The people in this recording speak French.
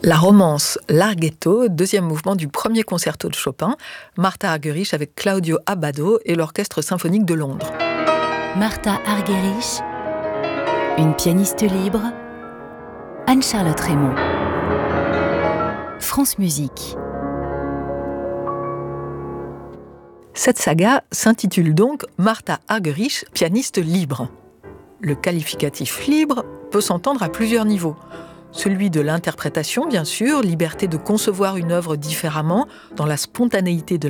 La romance Larghetto, deuxième mouvement du premier concerto de Chopin, Martha Argerich avec Claudio Abbado et l'Orchestre symphonique de Londres. Martha Argerich, une pianiste libre, Anne-Charlotte Raymond. France Musique. Cette saga s'intitule donc Martha Argerich, pianiste libre. Le qualificatif libre peut s'entendre à plusieurs niveaux. Celui de l'interprétation, bien sûr, liberté de concevoir une œuvre différemment, dans la spontanéité de